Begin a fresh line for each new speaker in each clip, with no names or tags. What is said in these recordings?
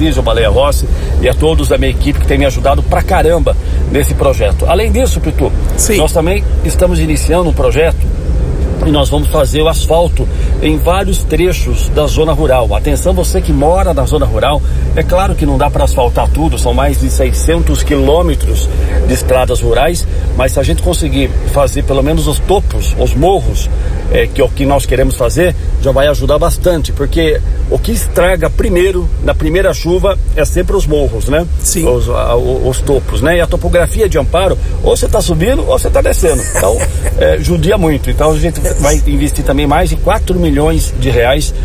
Tarcísio, Baleia Rossi e a todos da minha equipe que tem me ajudado pra caramba nesse projeto. Além disso, Pitu, nós também estamos iniciando um projeto e nós vamos fazer o asfalto em vários trechos da zona rural. Atenção, você que mora na zona rural, é claro que não dá para asfaltar tudo, são mais de 600 quilômetros de estradas rurais, mas se a gente conseguir fazer pelo menos os topos, os morros, que é o que nós queremos fazer, já vai ajudar bastante, porque o que estraga primeiro, na primeira chuva, é sempre os morros, né?
Sim.
Os topos, né? E a topografia de Amparo, ou você está subindo ou você está descendo. Então, judia muito. Então a gente vai investir também mais de 4 milhões de reais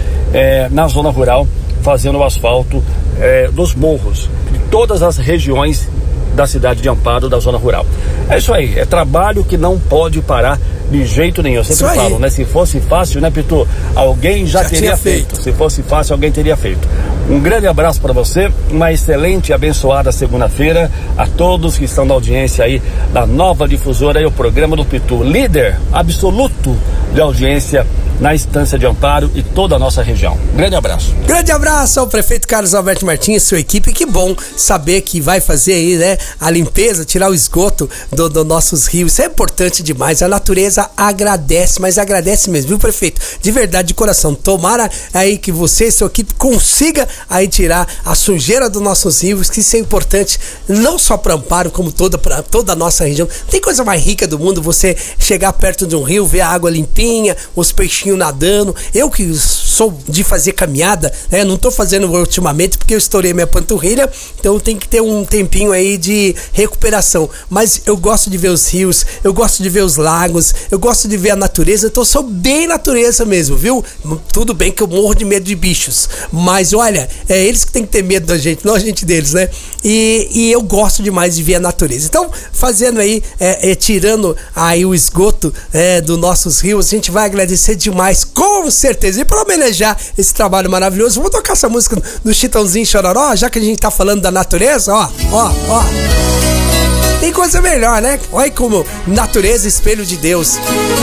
na zona rural, fazendo o asfalto dos morros, de todas as regiões da cidade de Amparo, da zona rural. É isso aí, é trabalho que não pode parar de jeito nenhum. Eu sempre falo, né? Se fosse fácil, né, Pitu? Alguém já teria feito. Se fosse fácil, alguém teria feito. Um grande abraço para você, uma excelente e abençoada segunda-feira a todos que estão na audiência aí da Nova Difusora e o programa do Pitu, líder absoluto de audiência na Estância de Amparo e toda a nossa região. Grande abraço.
Grande abraço ao prefeito Carlos Alberto Martins e sua equipe. Que bom saber que vai fazer aí, né, a limpeza, tirar o esgoto dos nossos rios. Isso é importante demais. A natureza agradece, mas agradece mesmo, viu, prefeito? De verdade, de coração. Tomara aí que você e sua equipe consiga aí tirar a sujeira dos nossos rios, que isso é importante não só para Amparo, como para toda a nossa região. Tem coisa mais rica do mundo você chegar perto de um rio, ver a água limpinha, os peixinhos nadando. Eu que sou de fazer caminhada, né? Não tô fazendo ultimamente porque eu estourei minha panturrilha, então tem que ter um tempinho aí de recuperação. Mas eu gosto de ver os rios, eu gosto de ver os lagos, eu gosto de ver a natureza, então eu sou bem natureza mesmo, viu? Tudo bem que eu morro de medo de bichos, mas olha, é eles que tem que ter medo da gente, não a gente deles, né? E eu gosto demais de ver a natureza. Então, fazendo aí, tirando aí o esgoto dos nossos rios, a gente vai agradecer demais, com certeza. E para homenagear esse trabalho maravilhoso, vou tocar essa música do Chitãozinho Chororó, já que a gente tá falando da natureza, ó. Tem coisa melhor, né? Olha como natureza, espelho de Deus.